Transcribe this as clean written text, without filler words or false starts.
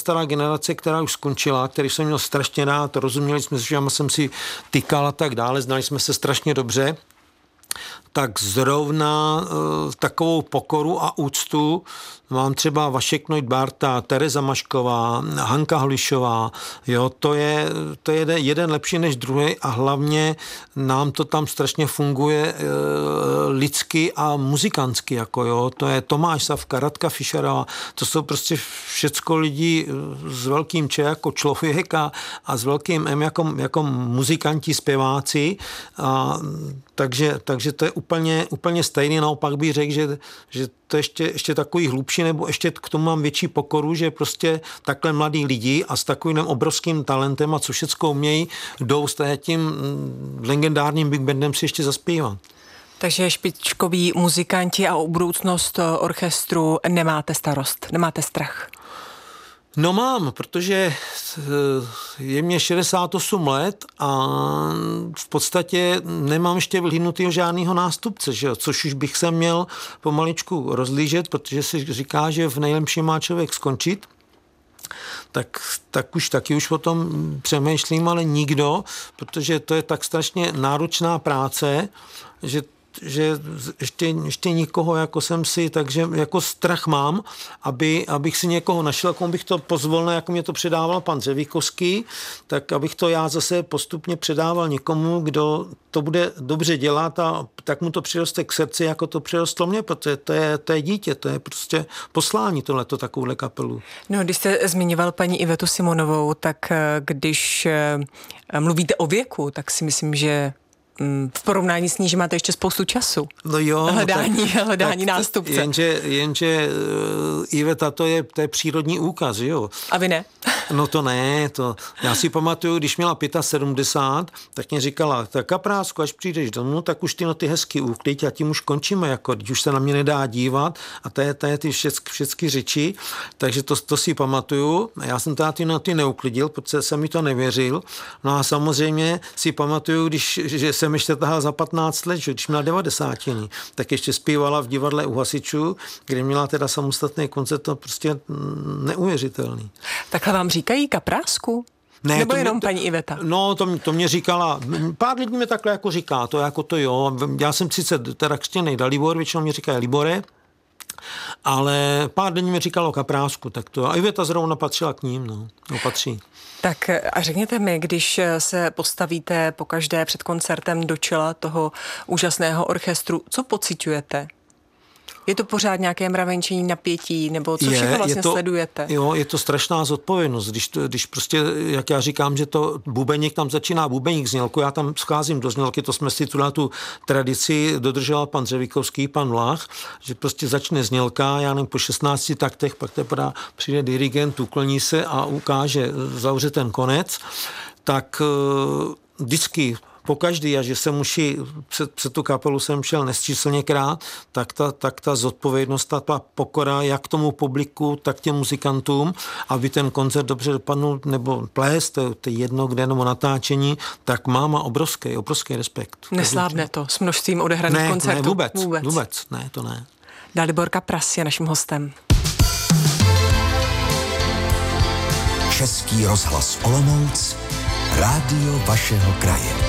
stará generace, která už skončila, který jsem měl strašně rád, rozuměli jsme si, že jsem si tykal a tak dále, znali jsme se strašně dobře, tak zrovna takovou pokoru a úctu mám třeba Vašek Noit-Barta, Tereza Mašková, Hanka Holišová, jo, to je jeden lepší než druhý a hlavně nám to tam strašně funguje lidsky a muzikantsky, jako jo, to je Tomáš Savka, Radka Fischerová, to jsou prostě všecko lidi s velkým Č jako člověk a s velkým M jako muzikanti, zpěváci, a takže to je úplně stejný, naopak bych řekl, že to ještě takový hlubší, nebo ještě k tomu mám větší pokoru, že prostě takhle mladí lidi a s takovým obrovským talentem a co všecko umějí, jdou s tím legendárním Big Bandem si ještě zaspívat. Takže špičkoví muzikanti a o budoucnost orchestru nemáte starost, nemáte strach? No mám, protože je mě 68 let a v podstatě nemám ještě vyhlídnutýho žádného nástupce, že? Což už bych se měl pomaličku rozlížet, protože si říká, že v nejlepším má člověk skončit. Tak už taky už o tom přemýšlím, ale nikdo, protože to je tak strašně náročná práce, že ještě nikoho jako jsem si, takže jako strach mám, abych si někoho našel, jako bych to pozvolně, jako mě to předával pan Řevíkovský, tak abych to já zase postupně předával někomu, kdo to bude dobře dělat a tak mu to přiroste k srdci, jako to přirostlo mě, protože to je dítě, to je prostě poslání tohleto takovouhle kapelu. No, když jste zmiňoval paní Ivetu Simonovou, tak když mluvíte o věku, tak si myslím, že v porovnání s ní, že máte ještě spoustu času. No jo. Hledání nástupce. Jenže Iveta, to je přírodní úkaz, jo. A vy ne? No to ne, já si pamatuju, když měla 75, tak mě říkala, tak Kaprásku, až přijdeš domů, tak už ty noty hezky uklid a tím už končíme, jako, když už se na mě nedá dívat a to je ty všechny řeči, takže to si pamatuju. Já jsem teda ty noty neuklidil, protože jsem mi to nevěřil. No a samozřejmě si pamatuju, že jsem ještě tahal za 15 let, že když měla 90, tak ještě zpívala v divadle u Hasičů, kde měla teda samostatný koncert, to prostě neuvěřitelný. Takhle vám říkají Kaprásku? Ne, nebo jenom paní Iveta? No, to mě říkala, pár lidí mi takhle jako říká, to jako to jo, já jsem sice teda křtěnej Dalibor, většinou mě říkají Libore, ale pár lidí mi říkalo Kaprásku, tak to, a Iveta zrovna patřila k ním, no patří. Tak a řekněte mi, když se postavíte pokaždé před koncertem do čela toho úžasného orchestru, co pociťujete? Je to pořád nějaké mravenčení, napětí, nebo co všechno vlastně sledujete? Jo, je to strašná zodpovědnost, když prostě, jak já říkám, že to bubeník, tam začíná bubeník znělku, já tam scházím do znělky, to jsme si tu tradici dodržoval pan Řevíkovský, pan Vlach, že prostě začne znělka, já nevím, po 16 taktech, pak teprve přijde dirigent, ukloní se a ukáže, zavře ten konec, tak vždycky pokaždý, a že jsem už před tu kapelu jsem šel nesčíslněkrát, tak ta zodpovědnost, ta pokora jak tomu publiku, tak těm muzikantům, aby ten koncert dobře dopadnul, nebo ples, to je jedno, kde nebo natáčení, tak mám obrovský respekt. Neslábne to s množstvím odehraných koncertů? Ne, vůbec, ne, to ne. Dalibor Kapras je naším hostem. Český rozhlas Olomouc, rádio vašeho kraje.